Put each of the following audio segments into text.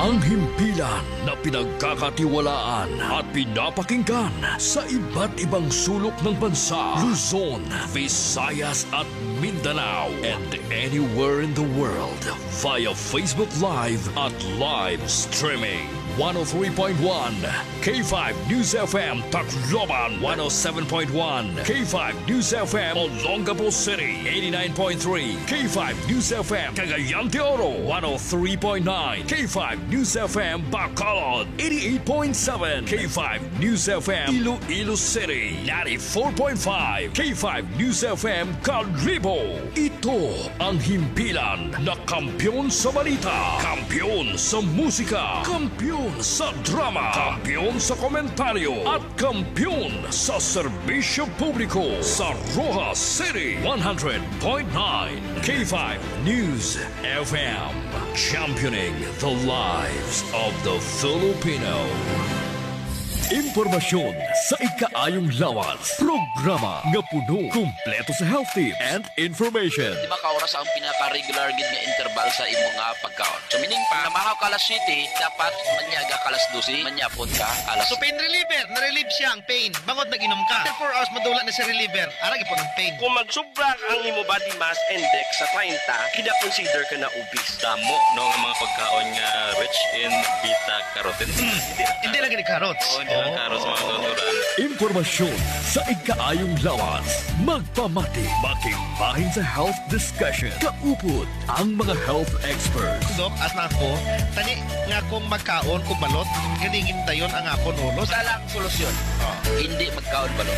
Ang himpilan na pinagkakatiwalaan at pinapakinggan sa iba't ibang sulok ng bansa, Luzon, Visayas at Mindanao, and anywhere in the world via Facebook Live at live streaming. 103.1 K5 News FM Tacloban, 107.1 K5 News FM Olongapo City, 89.3 K5 News FM Cagayan de Oro, 103.9 K5 News FM Bacolod, 88.7 K5 News FM Iloilo City, 94.5 K5 News FM Calibo. Ito ang himpilan na kampiyon sa balita, kampiyon sa musika, kampiyon sa drama, kampiyon sa komentaryo at kampiyon sa serbisyo publiko sa Rojas City. 100.9 K5 News FM, championing the lives of the Filipino. Impormasyon sa ikaayong lawas. Programa nga puno, kumpleto sa health tips and information. Di ba kaoras ang pinaka-regular gid nga interval sa imong nga pagkaon? So meaning pa, namahaw ka alas 7, dapat manyaga ka alas 12, manyapon ka alas So pain reliever, na-relieve siya ang pain. Bangod nag-inom ka. After 4 hours madula na si reliever. Aragi po ng pain. Kung magsubra ang imo body mass index sa 30, kina-consider ka na obese. Damo no nga mga pagkaon nga rich in beta-carotene. Hindi lagi ni carrots. Ang karos mga tuturan. Impormasyon sa ikaayong lawas. Magpamati, makingbahin sa health discussion. Kaupod ang mga health experts. Dok, as na ako, tani nga kung magkaon kung balot, ganingin tayon ang akon ulos. Wala lang solusyon. Hindi magkaon balot.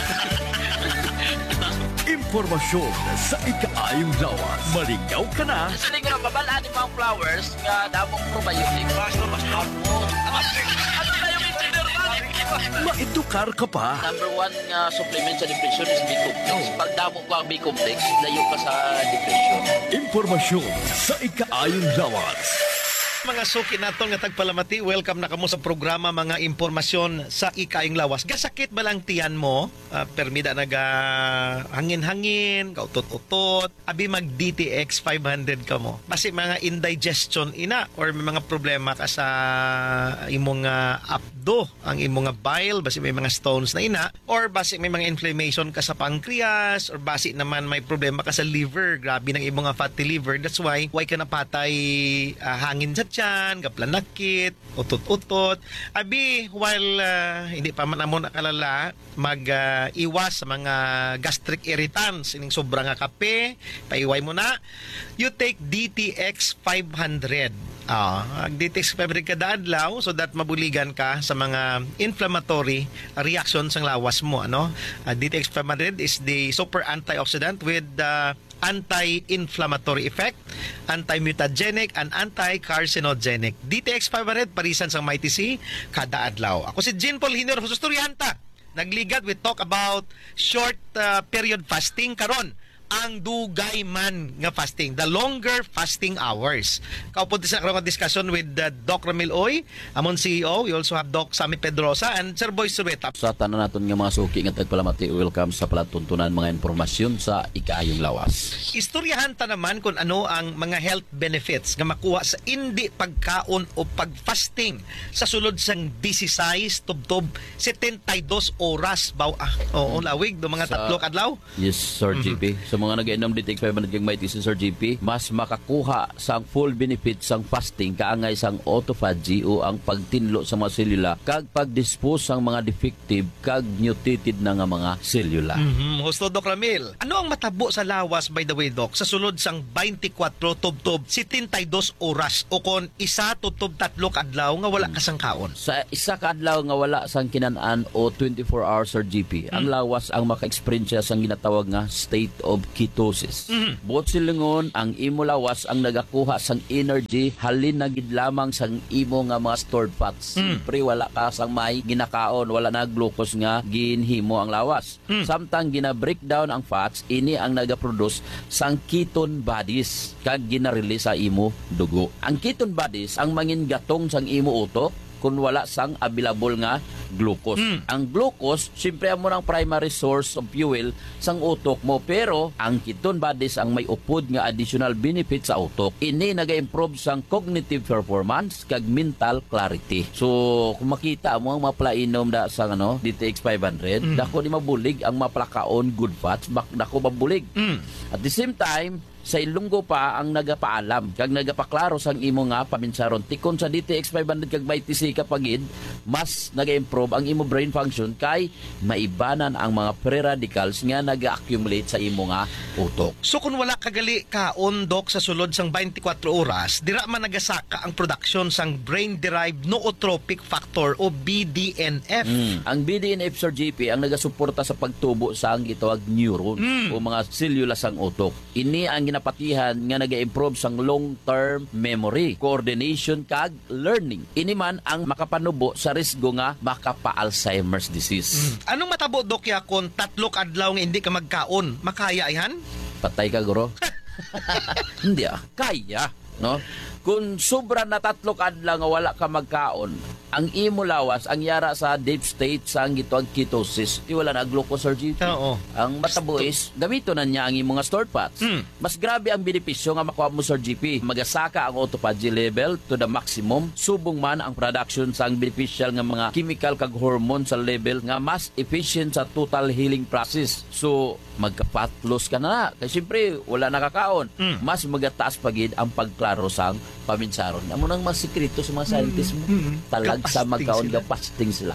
Impormasyon sa ikaayong lawas. Maligaw ka na. Sa ko na babalaan ni mga flowers nga damong probiotic. Basta Maedukar ka pa. Number 1 nga supplement sa depression is B-complex. Pag damo ko ang B-complex, layo ka sa depression. Impormasyon sa ikaayong lawas. Mga suki naton nga tagpalamati, welcome na kamo sa programa mga impormasyon sa ikaayong lawas. Gasakit ba lang tiyan mo? Permida naga hangin-hangin, kautot-utot, abi mag DTX 500 ka mo. Basi mga indigestion ina or may mga problema ka sa imong abdo, ang imong bile, basi may mga stones na ina, or basi may mga inflammation ka sa pancreas, or basi naman may problema ka sa liver, grabe ng imong fatty liver. That's why ka napatay hangin sa tiyan, kaplanakit, utot-utot. Abi, while hindi pa man amo nakalala, mag-iwas sa mga gastric irritants, ining sobra nga kape, paiway mo na, you take DTX 500. DTX 500 kada adlaw so that mabuligan ka sa mga inflammatory reactions ang lawas mo. DTX 500 is the super antioxidant with anti-inflammatory effect, anti-mutagenic, and anti-carcinogenic. DTX 500 parisan sang Mighty C kada adlaw. Ako si Jean Paul Hiner, Hususturyanta. Nagligad, we talk about short period fasting karon. Ang dugay man nga fasting, the longer fasting hours. Kaupod sa karong discussion with Doc Ramil Oy, amon CEO. We also have Doc Sammy Pedrosa and Sir Boy Surueta. Sa tanan naton nga mga suki nga tagpalamati, welcome sa palatuntunan mga impormasyon sa ikaayong lawas. Istoryahan ta naman kung ano ang mga health benefits nga makuha sa hindi pagkaon o pag-fasting sa sulod sang 16 tubtob 72 oras lawig do mga tatlo kadlaw. Yes, Sir GP. Sa mga nag-inom DTX 500 kang may Sir GP, mas makakuha sang full benefit sang fasting kaangay sang autophagy o ang pagtinlo sa mga selula kag pag-dispose sang mga defective kag mutated na nga mga selula. Husto Doc Ramil, ano ang matabo sa lawas by the way Doc sa sulod sang 24 tubtob 72 oras o kon isa tubtob tatlo kadlaw nga wala ka sang kaon? Sa isa ka adlaw nga wala sang kinanan o 24 hours Sir GP, ang lawas ang maka-experience sang ginatawag nga state of ketosis. Buot silingon, ang imo lawas ang nagakuha sang energy halin na gid lamang sang imo nga mga stored fats. Siyempre wala ka sang may ginakaon, wala na glucose nga ginhimo ang lawas. Samtang gina-breakdown ang fats, ini ang nagaproduce sang ketone bodies kag gina-release sa imo dugo. Ang ketone bodies ang mangin gatong sang imo utok kung wala sang available nga glucose. Ang glucose, siyempre mo ng primary source of fuel sang utok mo, pero ang ketone bodies ang may upod nga additional benefit sa utok. Ini naga-improve sang cognitive performance kag mental clarity. So kung makita mo ang maplainom da sang DTX 500, dako ni mabulig ang maplakaon good fats, dako mabulig. At the same time, sa Ilonggo pa ang nagapaalam kag nagapaklaro sang imo nga paminsaron tikon sa DTX 500 kag may TC kapagid mas naga-improve ang imo brain function kay maibanan ang mga free radicals nga naga-accumulate sa imo nga utok. So kung wala kagali kaon Dok sa sulod sang 24 oras, dira man nagasaka ang production sang brain-derived nootropic factor o BDNF. Ang BDNF Sir GP ang nagasuporta sa pagtubo sang gitawag neuron o mga selula sang utok. Ini ang ginapatihan nga naga-improve sang long-term memory, coordination kag learning. Ini man ang makapanubo sa risgo nga makapa-Alzheimer's disease. Anong matabo Dok ya kung 3 adlaw nga hindi ka magkaon? Makaya yan? Patay ka, guro? Hindi kaya, no? Kung sobra na 3 adlaw nga wala ka magkaon, ang imo lawas, ang yara sa deep state sa ang gitawag ketosis, di wala na glucose or GP. Oo. Ang matabo is, gamito na niya ang imong nga stored fats. Mas grabe ang benepisyo nga makuha mo sa GP. Magasaka ang autophagy level to the maximum, subong man ang production sa ang beneficial nga mga chemical kag hormone sa level nga mas efficient sa total healing process. So, magka-fat loss ka na. Kasi siyempre, wala nakakaon. Mas magataas pagid ang pagklaro sang paminsaron. Amo nang mas sikreto sa mga scientists mo. Talag sa magkaon ga fasting sila.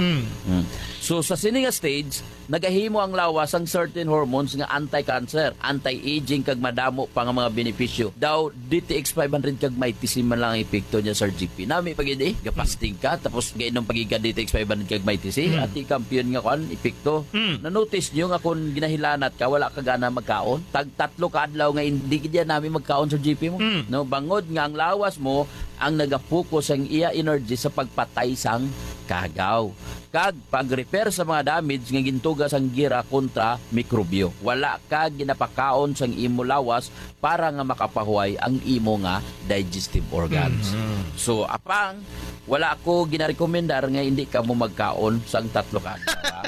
So sa sininga stage, nagahimo ang lawas ang certain hormones nga anti-cancer, anti-aging kag madamo pa nga mga benepisyo. Daw DTX 500 kag may tisim man lang ang epekto niya sa GP. Nami pagid ga fasting ka tapos gainom pagiga DTX 500 kag may tisim at kampiyon nga kuan epekto. Na-notice niyo nga kung ginahilanat ka wala ka gana magkaon, tag 3 ka adlaw nga hindi gid namin magkaon sa GP mo. No, bangod nga ang lawas mo ang nagapokus ang iya energy sa pagpatay sang kagaw kag pag-repair sa mga damage nga gintuga sang gira kontra mikrobyo. Wala ka ginapakaon sang imo lawas para nga makapahuway ang imo nga digestive organs. So apang wala ko ginarekomendar nga hindi ka mo magkaon sang 3 ka adlaw.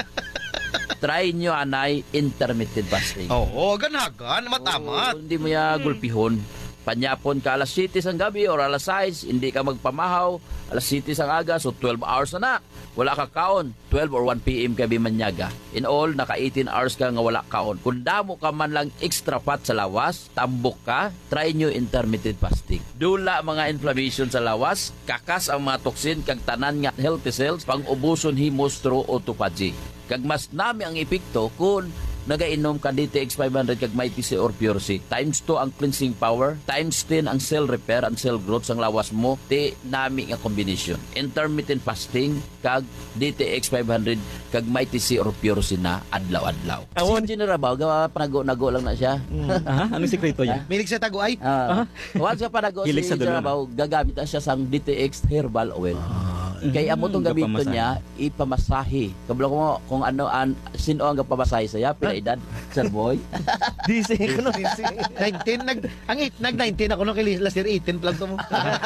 Try nyo anay intermittent fasting. Oo, ganagan, matamat. Hindi mo ya gulpihon. Panyapon ka alas 7 sang gabi or alas 6, hindi ka magpamahaw, alas 7 sang aga, so 12 hours na. Wala ka kaon, 12 or 1 p.m. ka bimanyaga. In all, naka 18 hours ka nga wala kaon. Kung damo ka man lang extra fat sa lawas, tambok ka, try nyo intermittent fasting. Dula mga inflammation sa lawas, kakas ang mga toxin, kag tanan nga healthy cells, pang ubuson himos through autophagy. Kag mas nami ang epekto kung nagainom ka DTX 500 kag may TC or Pure C. Times 2 ang cleansing power, times 10 ang cell repair and cell growth sang lawas mo. Ti nami nga combination. Intermittent fasting kag DTX 500 kag may TC or Pure C na adlaw-adlaw. Si General Bao, panago-nago lang na siya. Anong sikreto niya? Milig sa taguay? Once ka panago si Hilig sa General dulon. Bao, gagamit na siya sang DTX herbal oil. Kaya amo tong gamito gapamasahe. niya ipamasahe. Kabalo ko kung ano sino ang gapamasahe saya pila edad Sir Boy. DC ko no. 19 nag-19 ako no kay last year 18 plus mo.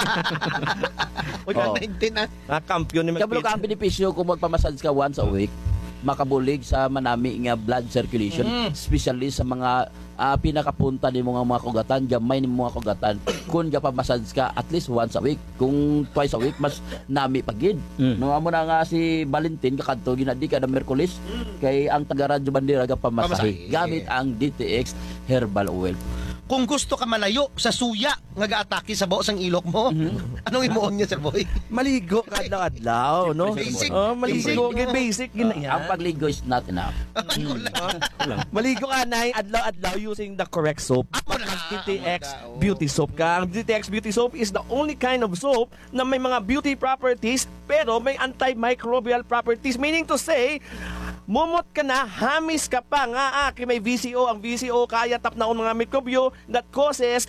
O Oh. 19 na. Kampiyon ni Kabalo ka ang benepisyo kung magpamassage ka once a week, makabulig sa manami nga blood circulation, especially sa mga pinakapunta ni mga kugatan, gamay ni mga kugatan. Kung gapamassage ka at least once a week, kung twice a week mas nami pagid. No amo na nga si Valentin kakadto ginadi ka na Merkulis kay ang taga Radyo Bandera gapamasahe Pamasahe. gamit ang DTX herbal oil. Kung gusto ka malayo sa suya nga gaatake sa baos ang ilok mo, anong imuon niya Sir Boy? Maligo kadlaw-adlaw, no? Basic. Maligo, basic gina Ang pagligo is not enough. Maligo ka na adlaw-adlaw using the correct soap. DTX Beauty Soap ka. Ang DTX Beauty Soap is the only kind of soap na may mga beauty properties pero may antimicrobial properties. Meaning to say, mumot ka na, hamis ka pa nga kay may VCO. Ang VCO kaya tap na mga mikrobyo that causes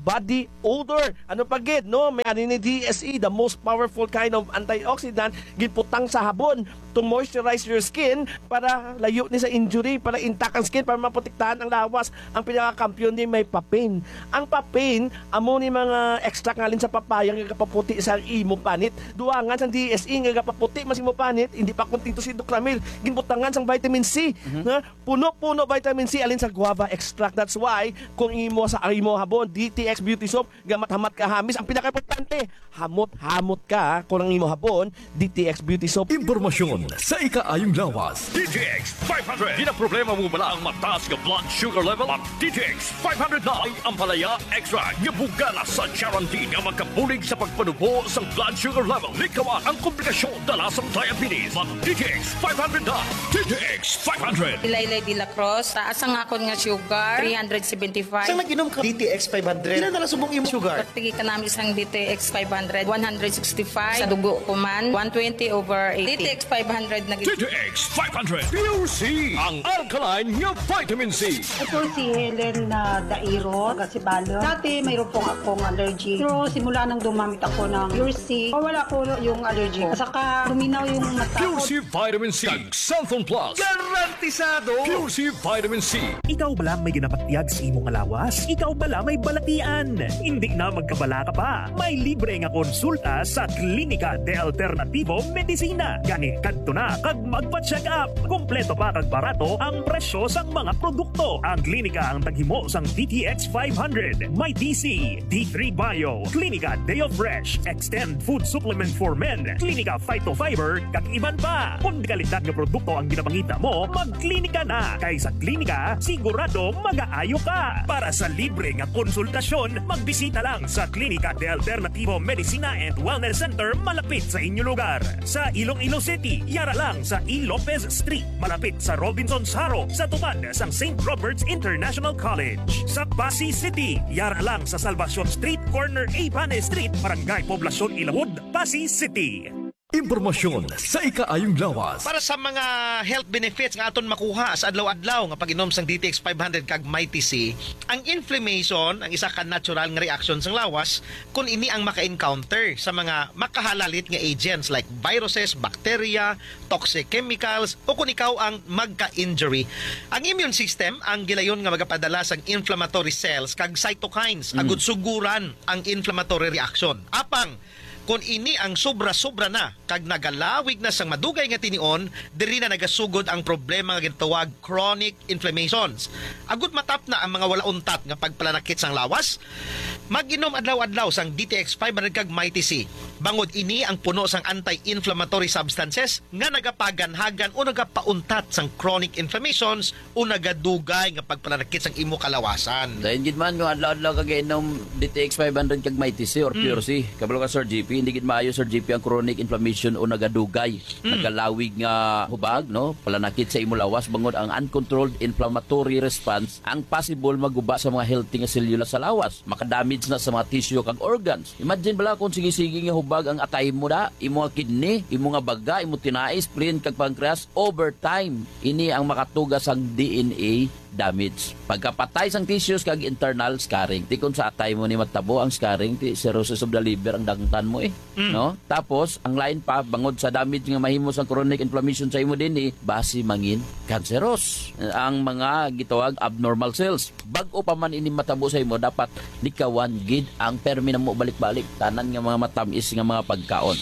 body odor. Ano pa gid, no? May ani ni DSE, the most powerful kind of antioxidant giputang sa habon to moisturize your skin para layo ni sa injury, para intact ang skin, para maprotektahan ang lawas. Ang pinaka-kampiyon din may papain. Ang papain, amo ni mga extract ngalin sa papaya nga kapaputi sa imo panit. Duangan sa DSE nga kapaputi mas imo panit, hindi pa kunting to si Duclamil. Ginbutangan sang vitamin C. Na puno-puno vitamin C alin sa guava extract. That's why kung imo sa imo habon DTX Beauty Soap gamat-hamat ka hamis, ang pinaka-importante, hamot-hamot ka kung ang imo habon DTX Beauty Soap. Impormasyon sa ikaayong lawas. DTX 500. Di na problema mo bala ang mataas nga blood sugar level? Ang DTX 500 na ay ampalaya extra nga bugana sa guarantee nga magkabulig sa pagpanubo sa blood sugar level. Likawan ang komplikasyon dala sa diabetes. Ang DTX 500 na. DTX 500. Laylay de la Cruz, taas ang akon nga sugar, 375. Saan nag-inom ka DTX 500? Ilan na subong imo sugar? Pagtigi ka namin isang DTX 500, 165. Sa dugo ko man, 120/80. DTX 500 na DTX 500. Pure C. Ang alkaline nga vitamin C. Ito si Helen na Dairo, Gasibalo. Dati mayroon pong akong allergy. Pero simula nang dumamit ako ng Pure C, wala ko yung allergy. Saka luminaw yung mata Pure ko. C Vitamin C. Kag Santhon Plus. Garantisado! Pure C Vitamin C. Ikaw bala may ginapatiyag sa imong lawas? Ikaw bala may balatian? Hindi na magkabala ka pa. May libre nga konsulta sa Klinika de Alternativo Medicina. Gani kadto na kag magpa-check up. Kompleto pa kag barato ang presyo sang mga produkto. Ang klinika ang taghimo sang DTX 500, may DC, D3 Bio, Klinika Deo Fresh, Extend Food Supplement for Men, Klinika Phytofiber, kag iban pa. Kung kalidad nga produkto ang ginapangita mo, magklinika na. Kay sa klinika, sigurado mag-aayo ka. Para sa libre nga konsultasyon, magbisita lang sa Klinika de Alternativo Medicina and Wellness Center malapit sa inyong lugar. Sa Iloilo City, yara lang sa E. Lopez Street, malapit sa Robinson's Haro, sa tupad sang St. Robert's International College. Sa Pasig City, yara lang sa Salvacion Street, corner A. Pane Street, Barangay Poblacion Ilawod, Pasig City. Impormasyon sa ikaayong lawas. Para sa mga health benefits nga aton makuha sa adlaw-adlaw nga pag-inom sang DTX 500 kag Mighty C, ang inflammation ang isa ka natural nga reaction sang lawas kung ini ang maka-encounter sa mga makahalalit nga agents like viruses, bacteria, toxic chemicals o kung ikaw ang magka-injury. Ang immune system ang gilayon nga magapadala sang inflammatory cells kag cytokines agud suguran ang inflammatory reaction. Apang kung ini ang sobra-sobra na kag nagalawig na sang madugay nga tinion, diri na nagasugod ang problema nga gitawag chronic inflammations. Agud matap na ang mga wala untat nga pagpalanakit sang lawas, mag-inom adlaw-adlaw sang DTX 500 kag Mighty C. Bangod ini ang puno sang anti-inflammatory substances nga nagapaganhagan o nagapauntat sang chronic inflammations o nagadugay nga pagpalanakit sang imo kalawasan. Dahil gid man yung adlaw-adlaw kagainom DTX 500 kag Mighty C or Pure C. Kabalo ka Sir GP, hindi gid maayo Sir GP ang chronic inflammation o nagadugay, nagalawig nga hubag, no? Palanakit sa imo lawas bangod ang uncontrolled inflammatory response ang possible maguba sa mga healthy nga selula sa lawas, makadamage na sa mga tissue kag organs. Imagine bala kung sige-sige nga hubag ang atay mo da, imo nga kidney, imo nga baga, imo tinais, spleen kag pancreas, over time ini ang makatugas ang DNA damage. Pagkapatay sang tissues kag internal scarring. Ti kun sa atay mo ni matabo ang scarring, ti cirrhosis of the liver ang dangtan mo no? Tapos ang lain pa bangod sa damage nga mahimo sang chronic inflammation sa imo dinhi, basi mangin cancerous ang mga gitawag abnormal cells. Bag-o pa man ini matabo sa imo, dapat likawan gid ang permi na mo balik-balik tanan nga mga matamis nga mga pagkaon.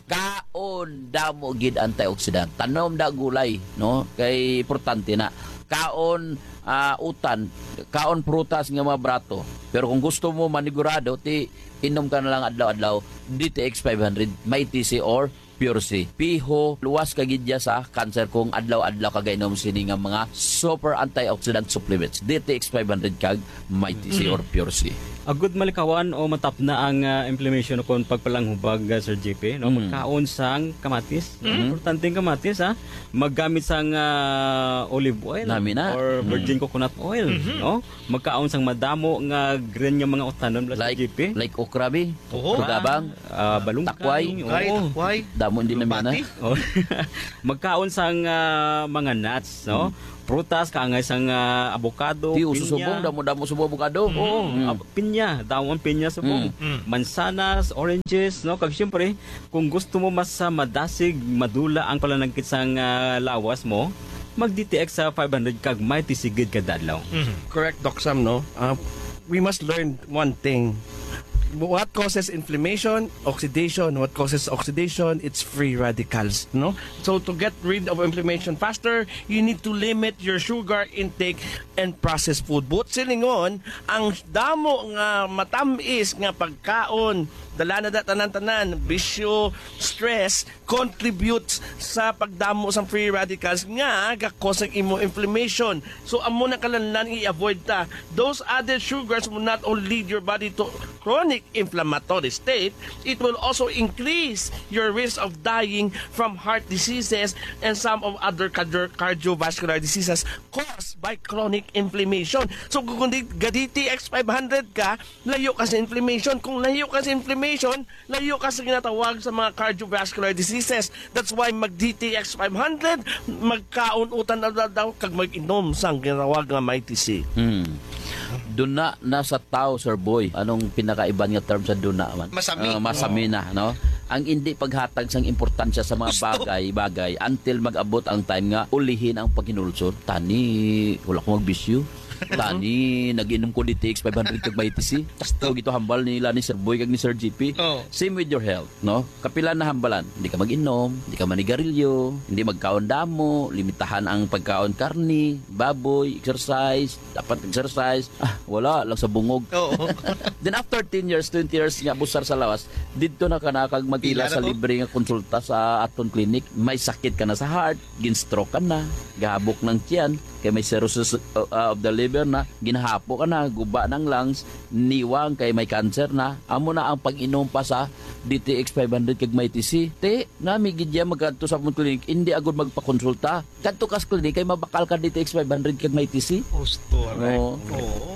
Kaon damo gid antioxidant. Tanom da gulay, no? Kay importante na kaon utan, kaon prutas nga mga brato. Pero kung gusto mo manigurado, ti inom ka na lang adlaw-adlaw DTX 500, Mighty C or Pure C. Piho, luwas kagidya sa cancer kung adlaw-adlaw kagainom sini nga mga super antioxidant supplements. DTX 500 kag Mighty C or Pure C. Agud malikawan o matap na ang inflammation kon pagpalanghubag Sir JP, no? Magkaon sang kamatis. Importante ang kamatis, ha? Maggamit sang olive oil Nami na. or virgin virgin coconut oil, no? Magkaon sang madamo nga green nga mga utanon Sir JP. Like okrabi, Oo. tugabang, Balungkay, takway, Takway. damo hindi naman na. Lupati. Oh. Magkaon sang mga nuts, no? Prutas kaangay sang avocado, Di ususubong, damo-damo subong abukado. pinya, dawon pinya subong. Mansanas, oranges, no? Kag syempre, kung gusto mo mas madasig, madula ang palanagkit sang lawas mo, mag-DTX sa 500 kag may tisigid kada adlaw. Correct, Doc Sam, no? We must learn one thing. What causes inflammation? Oxidation. What causes oxidation? It's free radicals, no? So to get rid of inflammation faster, you need to limit your sugar intake and processed food. But silingon, ang damo nga matamis nga pagkaon, dala na tanan-tanan, bisyo, stress, contributes sa pagdamo sa free radicals nga gakos ang imo inflammation. So amo na kalanlan i-avoid ta. Those added sugars will not only lead your body to chronic inflammatory state, it will also increase your risk of dying from heart diseases and some of other cardiovascular diseases caused by chronic inflammation. So kung DTX 500 ka, layo ka sa inflammation. Kung layo ka sa inflammation, layo ka sa ginatawag sa mga cardiovascular diseases. That's why mag-DTX 500, magkaun-utan na daw kag mag-inom sang ginatawag nga MyTC. Doon na nasa tao, Sir Boy. Anong pinakaiban nga term sa doon na man? Masami. Masami na, no? Ang hindi paghatag sang importansya sa mga bagay until mag-abot ang time nga ulihin ang paghinulsot. Tani, wala ko magbisyo. Tani, nag-inom ko DTX 500 kag MyTC. So, gito hambal nila ni Sir Boy kag ni Sir GP. Oh. Same with your health, no? Kapila na hambalan. Hindi ka mag-inom, hindi ka manigarilyo, hindi magkaon damo, limitahan ang pagkaon karni, baboy, exercise, dapat exercise. Wala lang sa bungog. Oo. Then after 10 years, 20 years nga busar sa lawas, dito na ka na kag magila Pila na sa to? libre nga konsulta sa aton clinic. May sakit ka na sa heart, gin-stroke ka na, gahabok ng tiyan, kay may cirrhosis of the liver na, ginahapo ka na, guba ng lungs, niwang kay may cancer na, amo na ang pag-inom pa sa DTX 500 kag MyTC. Te, nami gidya magkanto sa mong clinic, hindi agad magpakonsulta. Kanto kas clinic kay mabakal ka DTX 500 kag MyTC. Gusto, right? Oo. Oo.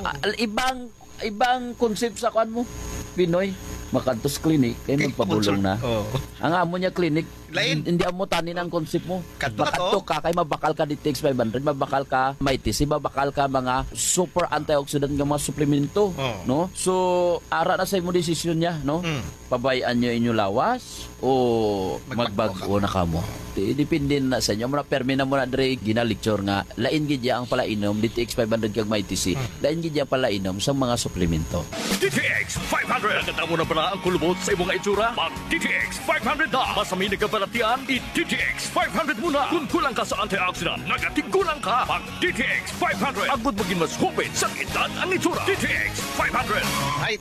Ibang concept sa kwan mo, Pinoy. Makantos clinic kay magpabulong na. Oo. Ang amo niya clinic, Lain. hindi amo tanin ang concept mo. Kadto ka Makanto to. ka kay mabakal ka DTX 500, mabakal ka MyTC, mabakal ka mga super antioxidant nga mga suplemento, Oo. no? So ara na sa imo desisyon niya, no? Pabayaan niyo inyo lawas o magbago na kamo. Depende na sa inyo. Muna permi na muna dire gina-lecture nga lain gid ang palainom DTX 500 kag MyTC. Lain gid ang palainom sa mga suplemento. DTX 500. Nakita mo na pala ang kulubot sa imong itsura? Mag DTX 500 na. Masami na kabalatian, i-DTX 500 muna. Kung kulang ka sa antioxidant, nagatigulang ka. Mag DTX 500. Agud maging mas hupit sa edad ang itsura. DTX 500. Right.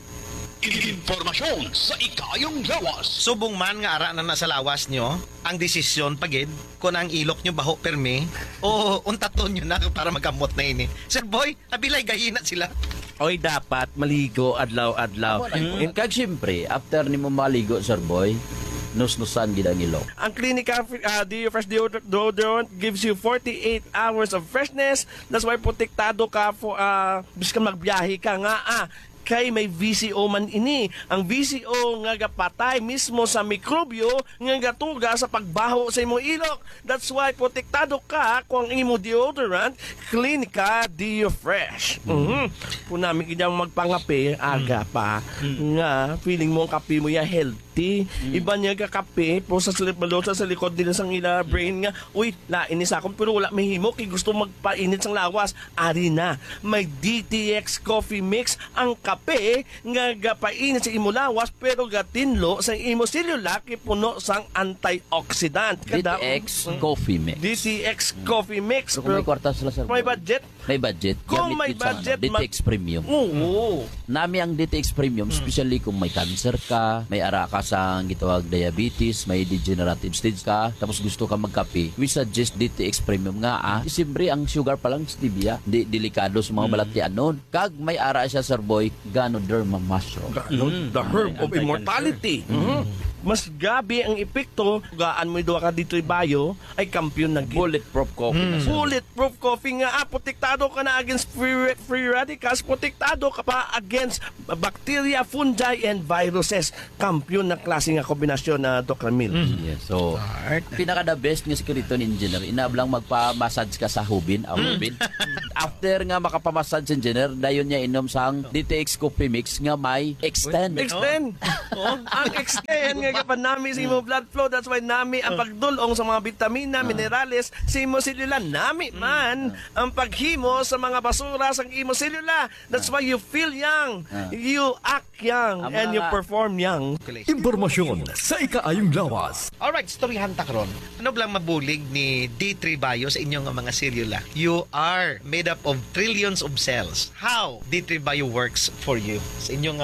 Impormasyon sa ikayong lawas. Subong man nga ara na nasa lawas nyo, ang desisyon pagid kung ang ilok nyo baho permi o untaton nyo na para magamot na ini. Sir Boy, nabilay gahina sila. Oy, dapat maligo adlaw-adlaw. And kag syempre, after nimo maligo, Sir Boy, nus-nusan gid ang ilong. Ang Clinica DO Fresh Deodorant gives you 48 hours of freshness. That's why protektado ka for biskan magbiyahe ka nga kay may VCO man ini. Ang VCO nga gapatay mismo sa mikrobyo nga gatuga sa pagbaho sa imong ilok. That's why protektado ka kung ang imo deodorant Clinica Deo Fresh. Kung namin kanyang magpangape, aga pa, nga feeling mo ang kape mo ya healthy. Iba niya kakape, po sa likod nila sang ila brain nga, uy, lain ni sa akong pero wala may himo, kay gusto magpainit sang lawas. Ari na, may DTX Coffee Mix ang kape nga gapainit sa imo lawas pero gatinlo sa imo selula kay puno sang antioxidant. DTX Coffee Mix. DTX Coffee Mix. So, kung may kwarta sila, Sir May Boy, budget? may budget. Kung gamit may yun sa budget, DTX Premium. Oo. Nami ang DTX Premium, especially kung may cancer ka, may ara ka sa gitawag diabetes, may degenerative stage ka, tapos gusto ka magkape, we suggest DTX Premium nga Siyempre, ang sugar pa lang stevia, delikado sa mga balatian nun. Kag may ara siya, Sir Boy, Ganoderma mushroom. The herb of immortality. mas gabi ang epekto, gaan mo duwa ka D3 Bio, ay kampiyon na gid. Bulletproof coffee na, sir. Bulletproof coffee nga, protektado ka na against free radicals, protektado ka pa against bacteria, fungi, and viruses. Kampiyon na klase nga kombinasyon na Dr. Mil. Yes. So, pinaka-the best nga security engineer, inablang magpa-massage ka sa hubin, After nga makapamassage engineer, dayon niya inom sang DTX Coffee Mix nga may extend. Ang extend nga kapan nami sa imo blood flow, that's why nami ang pagdulong sa mga vitamina, minerales sa imo selula. Nami man ang paghimo sa mga basura sa imo selula. That's why you feel young, you act young, and you perform young. Impormasyon sa ikaayong lawas. Alright, storyahan ta karon. Ano blang mabulig ni D3 Bio sa inyong mga selula? You are made up of trillions of cells. How D3 Bio works for you sa inyong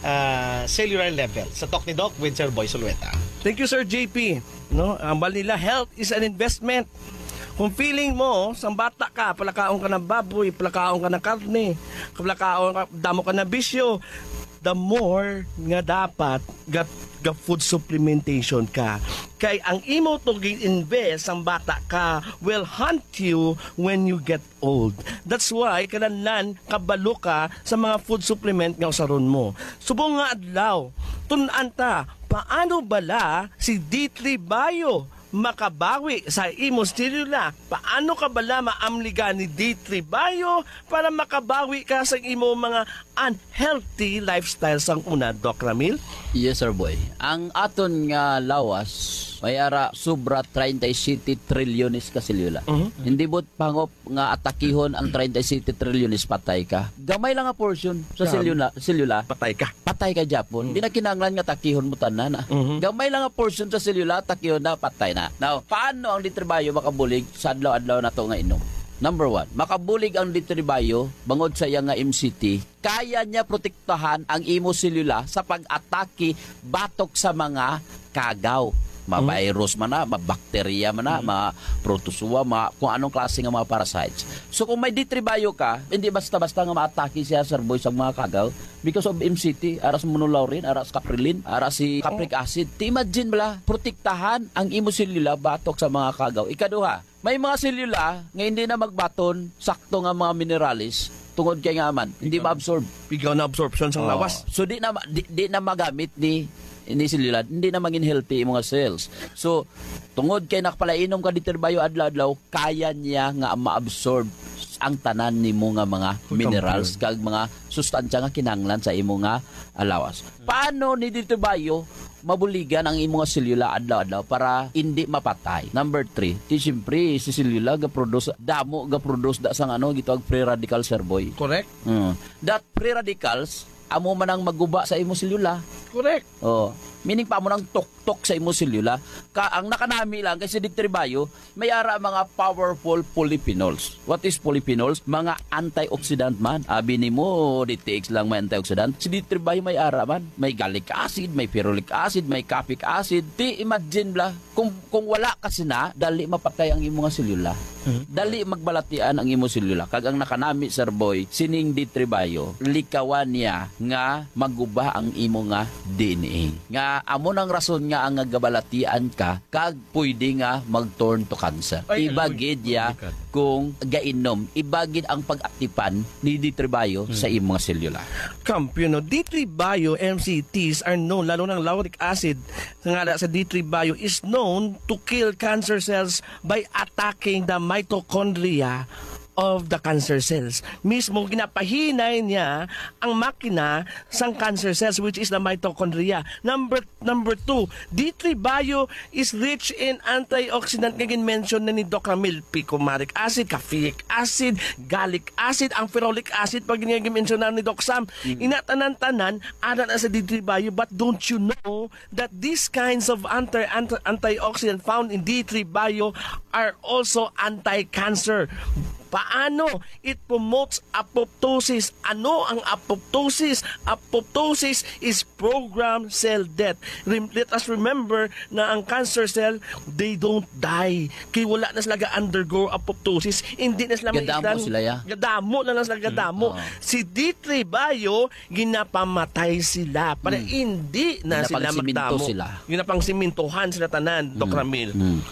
cellular level? Sa Talk ni Doc with Sir Boy Sulueta. Thank you, Sir JP. No, ang balila, health is an investment. Kung feeling mo, sa bata ka, palakaon ka ng baboy, palakaon ka ng karne, palakaon ka, damo ka ng bisyo, the more nga dapat ga food supplementation ka. Kay ang imo to invest ang bata ka will hunt you when you get old. That's why kananlan kabalo ka sa mga food supplement nga usaron mo. Subong nga adlaw, tun-an ta, paano bala si D3 Bio makabawi sa imo selula? Paano ka bala maamliga ni D3 Bio para makabawi ka sa imo mga unhealthy lifestyle sang una, Doc Ramil? Yes, sir boy. Ang aton nga lawas, may ara sobra 37 trilyones ka selula. Hindi bot pangop nga atakihon ang 37 trilyones patay ka. Gamay lang nga portion sa selula. Patay ka. Patay ka Japon. Di na kinanglan nga takihon mo tanan. Gamay lang nga portion sa selula, takihon na, patay na. Now, paano ang D3 Bio makabulig sa adlaw-adlaw na to nga inom? Number 1, makabulig ang D3 Bio bangod sa iya nga MCT. Kaya niya protektahan ang imo selula sa pag-atake batok sa mga kagaw. Ma-virus man na, ma-bacteria man na, ma-protozoa, kung anong klase ng mga parasites. So kung may D3 Bio ka, hindi basta-basta nga ma-atake siya, Sir Boy, sa mga kagaw because of MCT, aras monolaurin, aras caprilin, aras si capric acid. Imagine bala, protektahan ang imo selula batok sa mga kagaw. Ikaduha, may mga selula nga hindi na magbaton, sakto nga mga mineralis, tungod kay nga man, hindi ma-absorb. Bigaw na absorption sa lawas. So di na magamit ni selula, hindi na maging healthy yung mga cells. So, tungod kay nakapalainom ka D3 Bio adlaw-adlaw, kaya niya nga ma-absorb ang tanan ni mo nga mga minerals kag mga sustansya nga kinanglan sa imo nga lawas. Paano ni D3 Bio mabuligan ang imo nga selula adlaw-adlaw para hindi mapatay? Number 3, siyempre si selula ga-produce damo ga-produce da sang gitawag free radicals, Sir Boy. Correct. That free radicals amo man ang maguba sa imo selula. Correct. Meaning pa mo nang tok-tok sa imo selula. Ang nakanami lang kasi D3 Bio may ara mga powerful polyphenols. What is polyphenols? Mga antioxidant man. Abi nimo DTX lang may antioxidant. Si D3 Bio may ara man. May gallic acid, may ferulic acid, may capic acid. Imagine bla kung wala kasi na dali mapatay ang imo nga selula. Dali magbalatian ang imo selula. Kag ang nakanami, Sir Boy, sining D3 Bio, likawan niya nga maguba ang imo nga DNA. Nga amo nang rason nga ang gabalatian ka kag pwede nga mag-turn to cancer. Ibagid ya kung gainom, ibagid ang pag-aktipan ni D3 Bio sa imo nga selula. Kampiyon, D3 Bio MCTs are known, lalo ng lauric acid nga sa D3 Bio is known to kill cancer cells by attacking the mitochondria of the cancer cells. Mismo ginapahinay niya ang makina sang cancer cells, which is the mitochondria. Number 2, D3 Bio is rich in antioxidant nga mention na ni Doc Ramil, picomaric acid, caffeic acid, gallic acid, ang ferulic acid pag mention na ni Doc Sam. Inatanan-tanan ana na sa D3 Bio, but don't you know that these kinds of antioxidant found in D3 Bio are also anti-cancer. Paano? It promotes apoptosis. Ano ang apoptosis? Apoptosis is programmed cell death. Let us remember na ang cancer cell, they don't die. Kaya wala na sila ga-undergo apoptosis. Hindi na sila Gadamo sila, ya? Gadamo na lang sila, gadamo. Si D3 Bio, ginapamatay sila para hindi na sila magdamo. Ginapangsimintuhan sila tanan, Doc Ramil.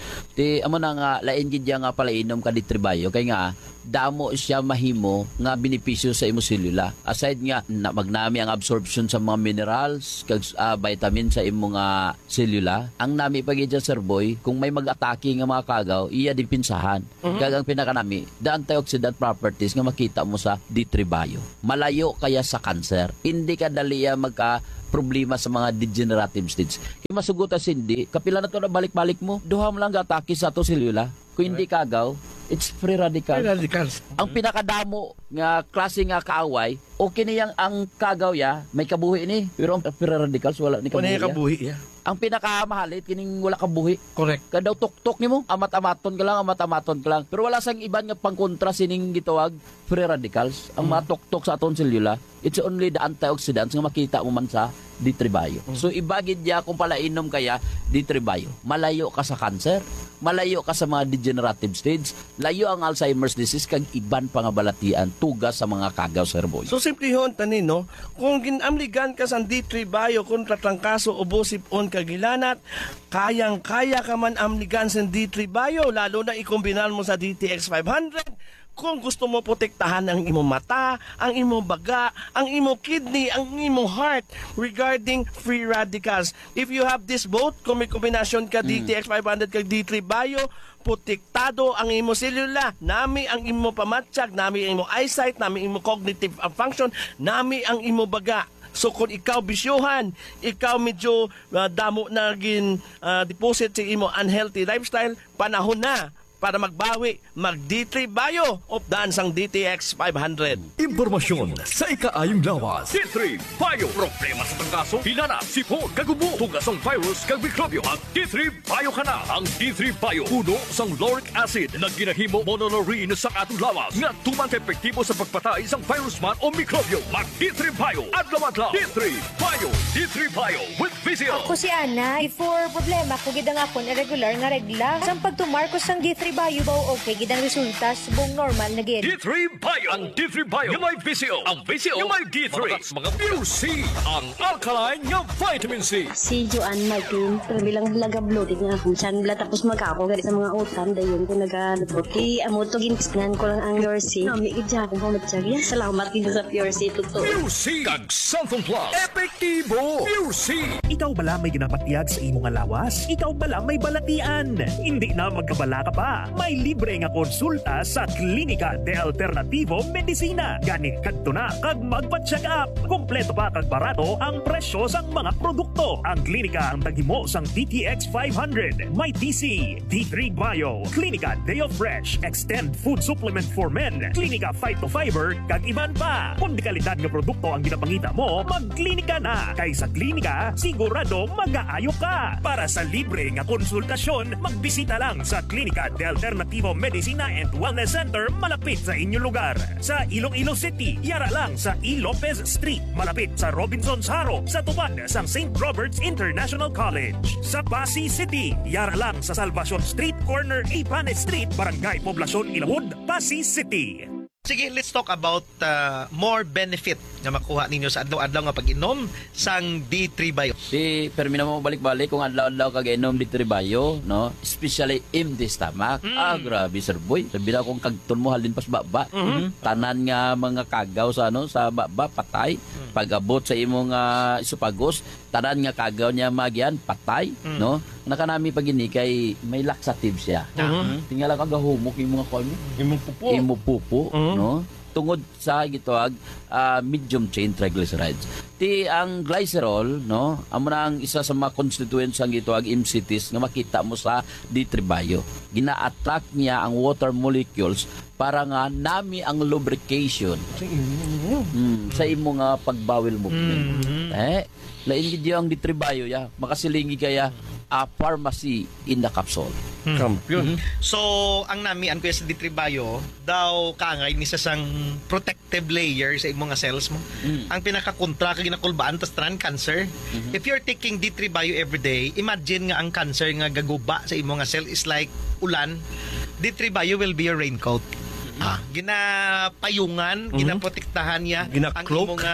Ti amo na nga lain gid nga pala inom ka ditribayo kay nga damo siya mahimo nga benepisyo sa imo selula. Aside nga na magnami ang absorption sa mga minerals kag vitamin sa imo nga selula, ang nami pagid sa serboy kung may mag-atake nga mga kagaw, iya dipinsahan. Kag ang pinakanami, the antioxidant properties nga makita mo sa ditribayo. Malayo kaya sa cancer. Hindi ka daliya magka problema sa mga degenerative stage. Kaya masugutan hindi, kapila na to na balik-balik mo, duha mo lang gatake sa to selula. Kung hindi kagaw, it's free radical. Free radicals. Ang pinakadamo nga klase nga kaaway, okay niyang ang kagaw ya, may kabuhi ni. Pero ang free radicals wala ni kabuhi. Kabuhi ya. Ang pinakamahalit kining wala kabuhi. Correct. Kadaw tuktok nimo, amat-amaton ka lang. Pero wala sang iban nga pangkontra sining gitawag free radicals. Ang matuktok sa aton selula, it's only the antioxidants nga makita mo man sa ditribayo. So ibagid ya kung pala inom kaya ditribayo. Malayo ka sa cancer, malayo ka sa mga degenerative stage, layo ang Alzheimer's disease kag iban pangabalatian tugas sa mga kagaw serboy. So simple hon tanin no, kung ginamligan ka sa D3 Bio kontra trangkaso ubosip on kagilanat, kayang-kaya ka man amligan sa D3 Bio lalo na ikombinan mo sa DTX 500. Kung gusto mo protektahan ang imong mata, ang imong baga, ang imong kidney, ang imong heart regarding free radicals. If you have this both, kung may kombinasyon ka DTX 500 kag D3 Bio, protektado ang imong selula, nami ang imong pamatsyag, nami ang imong eyesight, nami ang imong cognitive function, nami ang imong baga. So kung ikaw bisyuhan, ikaw medyo damo na deposit sa imong unhealthy lifestyle, panahon na para magbawi, mag D3 Bio of dansang DTX 500. Impormasyon sa ikaayong lawas. D3 Bio. Problema sa tangkaso, hinana, sipon, kagubo, tugas ang virus, kag mikrobyo. Ang D3 Bio ka na. Ang D3 Bio, puno sang lauric acid na ginahimo mononorine sa atong lawas. Nga tumang epektibo sa pagpatay sang virus man o mikrobyo. Mag D3 Bio. Adlaw-adlaw. D3 Bio. D3 Bio with Vizio. Ako si Ana. Before problema ko gidang akon irregular nga regla. Sang pagtumarkos sang D3 Bio ba okay gidang resulta subong normal na gid. D3 Bio. Ang D3 Bio yung may Vizio. Ang Vizio yung may D3. Mga pure C. Ang alkaline nga vitamin C. Si Joanne Martin, pero bilang laga-bloated nga ako. Saan bala tapos magkako gali sa mga utan, dayon ko nag-alupot. Kaya amo to ginisnan ko lang ang Pure C. Nami, idya akong pamatsyag. Yan, salamat din sa Pure C, totoo. Pure C. Kag Santhon Plus. Epektibo. Pure C. Ikaw bala may ginapatiyag sa imong lawas? Ikaw bala may balatian? Hindi na magkabala ka pa. May libre nga konsulta sa Klinika de Alternativo Medicina. Gani kadto na kag magpa-check up. Kompleto pa kag barato ang presyo sang mga produkto. Ang klinika ang tagimo sang DTX 500, may TC, D3 Bio, Klinika Deo Fresh, Extend Food Supplement for Men, Klinika Phyto Fiber, kag iban pa. Kung di kalidad nga produkto ang ginapangita mo, magklinika na. Kay sa klinika, sigurado mag-aayo ka. Para sa libre nga konsultasyon, magbisita lang sa Klinika de Alternativo Medicina and Wellness Center malapit sa inyong lugar. Sa Iloilo City, yara lang sa E. Lopez Street, malapit sa Robinson's Haro, sa tubad sang St. Robert's International College. Sa Pasay City, yara lang sa Salvacion Street, corner Ipanes Street, Barangay Poblacion, Ilawod, Pasay City. Sige, let's talk about more benefit na makuha ninyo sa adlaw-adlaw nga pag-inom sang D3 Bio. Di permina mo balik-balik kung adlaw-adlaw kag inom D3 Bio, no? Especially empty stomach. Grabe sir boy. Sabi na kung kagton mo halin pas baba. Tanan nga mga kagaw sa sa baba patay. Pag-abot sa imong isopagos, tanan nga kagaw niya magyan patay, no? Nakanami pag ini kay may laxative siya. Tingala kag humok imong mga Imong pupo. Imong pupo, no? Tungod sa gitawag medium chain triglycerides. Ti ang glycerol, no? Amo na ang isa sa mga constituents ang gitawag MCTs nga makita mo sa D3 Bio. Gina-attract niya ang water molecules para nga nami ang lubrication sa imo nga pagbawil movement. Lain gid ang D3 Bio ya, makasilingi kaya a pharmacy in the capsule. Kampiyon. So, ang namian ko sa D3 Bio, daw kaangay ni sa sang protective layer sa imong nga cells mo. Ang pinakakontra ka ginakulbaan tas tanan cancer. If you're taking D3 Bio every day, imagine nga ang cancer nga gaguba sa imong nga cell is like ulan. D3 Bio will be your raincoat. Ginapayungan, ginaprotektahan niya ang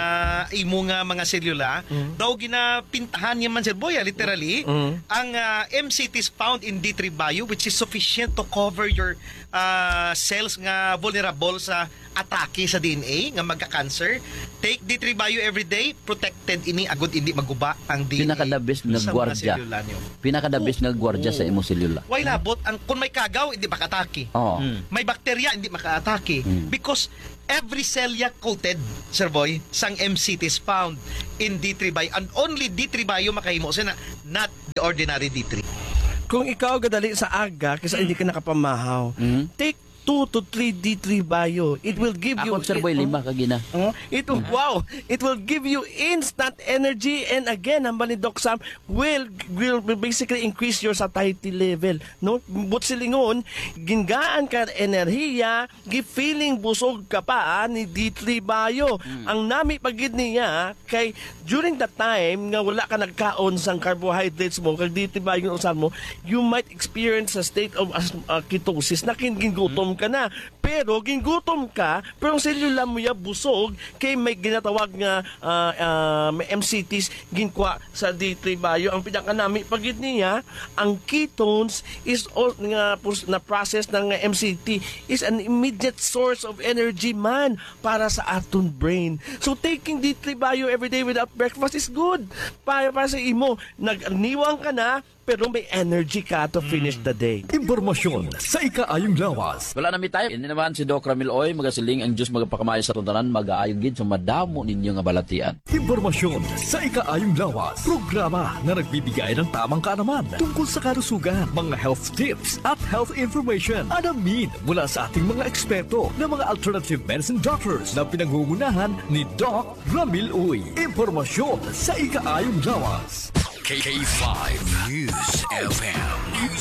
imo nga mga selula. Daw ginapintahan niya man sir boya literally ang MCTs found in D3 Bio, which is sufficient to cover your cells nga vulnerable sa atake sa DNA nga magka-cancer. Take D3 Bio every day, protected ini agud hindi maguba ang DNA. Pinakadabis nga gwardiya. Pinakadabis nga gwardiya sa imong selula. Why labot ang kung may kagaw hindi makatake. May bakterya hindi makaatake because every cell ya coated, sir boy, sang MCTs found in D3 Bio and only D3 Bio makahimo sa not the ordinary D3. Kung ikaw gadali sa aga kasi hindi ka nakapamahaw, take 2 to 3 D3 Bio. It will give you... Ako, sir boy, 5 kagina. Wow! It will give you instant energy and again, ang ni Doc Sam will basically increase your satiety level. No? But silingon, gingaan ka enerhiya, feeling busog ka pa ni D3 Bio. Ang nami pagid niya, kay during the time nga wala ka nagkaon sang carbohydrates mo, kag D3 Bio yung usan mo, you might experience a state of ketosis na gingutom ka na. Pero gingutom ka, pero ang selula mo ya busog kay may ginatawag nga may MCTs ginkwa sa D3 Bio. Ang pinakanami pagid niya, ang ketones is all nga na process ng MCT is an immediate source of energy man para sa aton brain. So taking D3 Bio every day without breakfast is good. Para sa imo, nagniwang ka na pero may energy ka to finish the day. Impormasyon sa ikaayong lawas. Wala na mi tayo. Ini naman si Doc Ramil Oy, magasiling ang Diyos magapakamayo sa tuntanan, mag-aayong gid so madamo ninyo nga balatian. Impormasyon sa ikaayong lawas. Programa na nagbibigay ng tamang kaalaman tungkol sa kalusugan, mga health tips at health information. Alamin mula sa ating mga eksperto na mga alternative medicine doctors na pinangungunahan ni Doc Ramil Oy. Impormasyon sa ikaayong lawas. K5 News FM.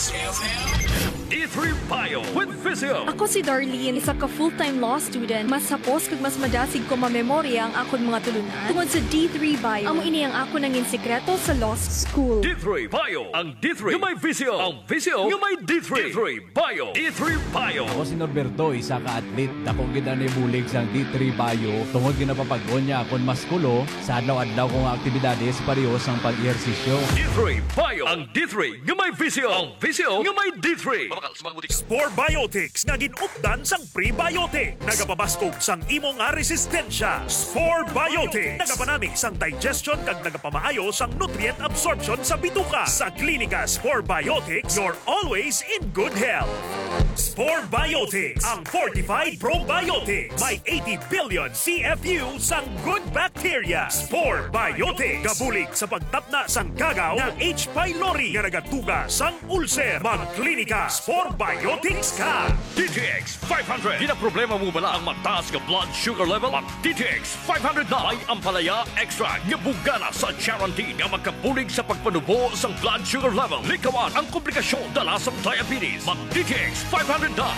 D3 Bio with Visio. Ako si Darlene, isa ka full-time law student. Mas hapos kag mas madasig ko mamemorya ang akon mga tulunan tungod sa D3 Bio. Amo ini ang ako nangin sekreto sa law school. D3 Bio. Ang D3 nga may Visio. Ang Visio nga may D3. D3 Bio. D3 Bio. Ako si Norberto, isa ka atlet. Dako gid ani bulig sang D3 Bio. Tungod ginapapag-on niya akon maskulo sa adlaw-adlaw kong aktibidades pareho sang pag-ehersisyo. D3 Bio. Ang D3 nga may Visio. Ang Visio nga may D3. Spore Biotics nga ginupdan sang prebiotic. Nagapabaskog sang imo nga resistensya. Spore Biotics nagapanamig sang digestion kag nagapamaayo sang nutrient absorption sa bituka. Sa klinika Spore Biotics, you're always in good health. Spore Biotics, ang fortified probiotics. May 80 billion CFU sang good bacteria. Spore Biotics, gabulig sa pagtapna sang kagaw ng H. pylori nga nagatuga sang ulcer. Magklinika Spore Biotics ka. DTX 500. Ginaproblema mo bala ang mataas nga blood sugar level? Mag DTX 500 na ay ampalaya extra nga bugana sa guarantee nga magkabulig sa pagpanubo sang blood sugar level. Likawan ang komplikasyon dala sa diabetes. Mag DTX 500 na.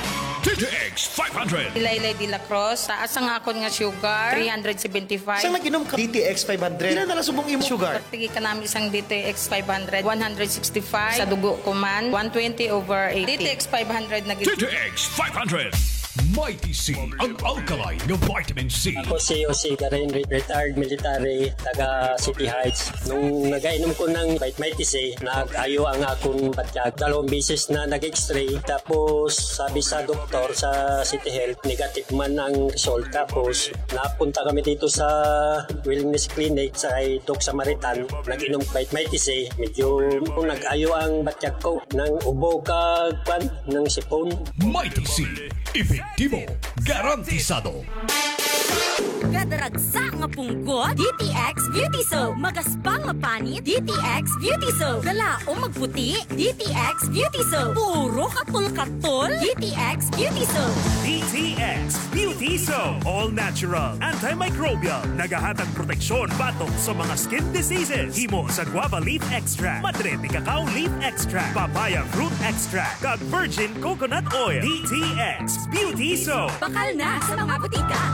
DTX 500. Ilaylay de la Cruz, taas ang akon nga sugar, 375. Saan nag-inom ka? DTX 500. Ilan na lang subong imo sugar? Pagtigi ka namin isang DTX 500, 165. Sa dugo ko man, 120/80. DTX 500 na DTX 500. Mighty C, ang alkaline ng vitamin C. Ako si Jose Garin, retired military, taga City Heights. Nung nagainom ko ng Mighty C, nag-ayo ang akong batyag. 2 beses na nag-x-ray. Tapos sabi sa doktor sa City Health, negative man ang result. Tapos napunta kami dito sa Wellness Clinic sa Doc Samaritan. Nag-inom Mighty C. Medyo nag-ayo ang batyag ko ng ubo kagpan ng sipon. Mighty C, efektibo, garantisado. Kadaragsa nga punggot, DTX Beauty Soap. Magaspang nga panit, DTX Beauty Soap. Galaong magputi, DTX Beauty Soap. Puro katol-katol, DTX Beauty Soap. DTX Beauty Soap. All natural, antimicrobial, nagahatag proteksyon batok sa mga skin diseases. Himo sa guava leaf extract, madre de cacao leaf extract, papaya fruit extract, kag virgin coconut oil. DTX Beauty Soap. Bakal na sa mga butika.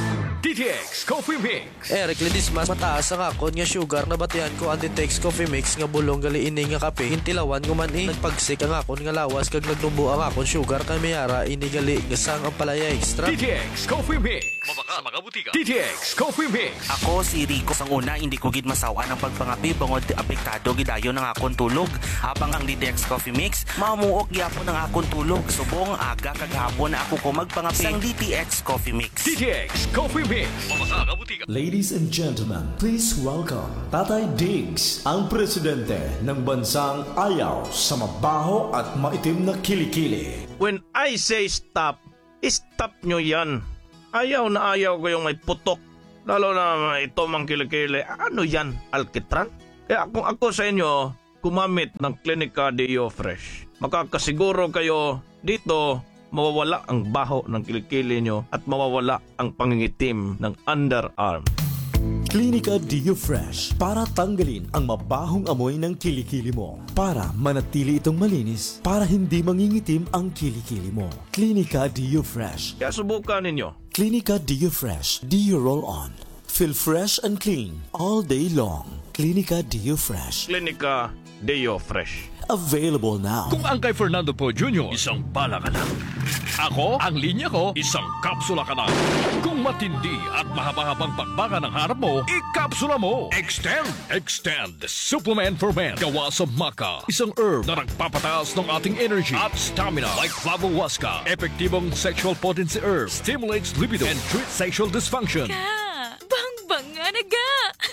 DTX Coffee Mix. Eric Ledismas, mataas ang akon nga sugar na batian ko ang DTX Coffee Mix nga bulong gali ini nga kape. Hintilawan ko man nagpagsik ang akon nga lawas kag nagtumbo ang akon sugar kay mayara ini gali nga sang ang palaya extra. DTX Coffee Mix. Mabaka mga butika. DTX Coffee Mix. Ako si Rico. Sang una, hindi ko gid masawa ng pagpangapi bangod apektado gidayo ng akon tulog. Habang ang DTX Coffee Mix, mamuok gyapon ng akon tulog. Subong aga kagahapon na ako ko magpangapi sang DTX Coffee Mix. DTX Coffee Mix. Ladies and gentlemen, please welcome Tatay Diggs, ang presidente ng bansang ayaw sa mabaho at maitim na kilikili. When I say stop, stop nyo yan. Ayaw na ayaw ko yung may putok. Lalo na ito mang kilikili. Ano yan? Alkitran? Kaya kung ako sa inyo, gumamit ng Clinica Deo Fresh. Makakasiguro kayo dito mawawala ang baho ng kilikili nyo at mawawala ang pangingitim ng underarm. Clinica Deo Fresh para tanggalin ang mabahong amoy ng kilikili mo. Para manatili itong malinis, para hindi mangingitim ang kilikili mo. Clinica Deo Fresh. Kaya subukan ninyo. Clinica Deo Fresh. Deo Roll On. Feel fresh and clean all day long. Clinica Deo Fresh. Clinica Deo Fresh. Available now. Kung ang kay Fernando Po Jr., isang bala ka na. Ako, ang linya ko, isang kapsula ka na. Kung matindi at mahaba-habang pakbaka ng harap mo, ikapsula mo. Extend Supplement for Men. Gawa sa maca, isang herb na nagpapataas ng ating energy at stamina. Like Flavohuasca, epektibong sexual potency herb, stimulates libido and treats sexual dysfunction. Bang-banga na ga!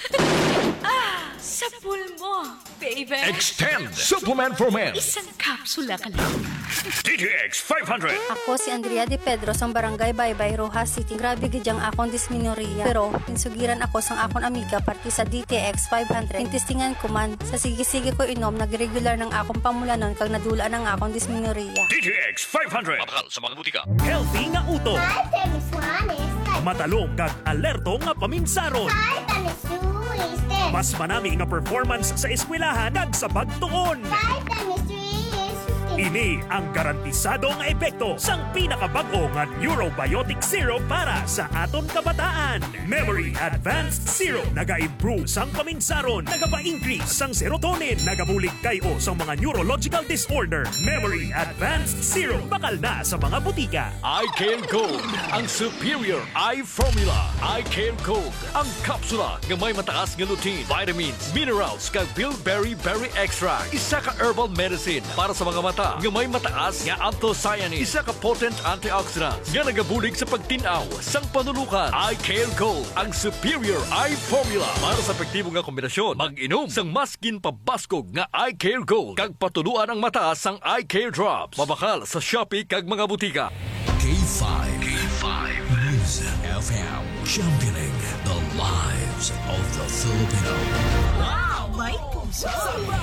Sa pulmo, baby. Extend Supplement for Men. Isang kapsula ka lang. DTX 500. Ako si Andrea de Pedro sa Barangay Baybay, Rojas City. Grabe gidyang akong dysmenorrhea. Pero pinsugiran ako sang akong amiga parti sa DTX 500. Intistingan ko man sa sige-sige ko inom nagregular ng akong pamulanon kag nadula ng akong dysmenorrhea. DTX 500. Mabakal sa mga butika. Healthy nga uto. Matalong kag alerto nga paminsaron. Mas manami nga performance sa eskwelahan kag sa pagtuon. Ini ang garantisado nga epekto sang pinakabag-o nga Neurobiotic Syrup para sa aton kabataan. Memory Advanced Syrup naga-improve sang paminsaron, nagapa-increase sang serotonin, nagabulig kayo sa mga neurological disorder. Memory Advanced Syrup bakal na sa mga butika. iCare Gold, ang superior eye formula. iCare Gold, ang kapsula nga may mataas nga lutein, vitamins, minerals, kag bilberry berry extract. Isa ka herbal medicine para sa mga mata nga may mataas nga anthocyanins. Isa ka potent antioxidants nga nagabulig sa pagtinaw sang panulukan. iCare Gold, ang superior eye formula para sa epektibo nga kombinasyon. Mag-inom sang maskin pabaskog nga iCare Gold kag patuluan ang mataas sang iCare Drops. Mabakal sa Shopee kag mga butika. K5 News FM, championing the lives of the Filipino. Wow! May puso!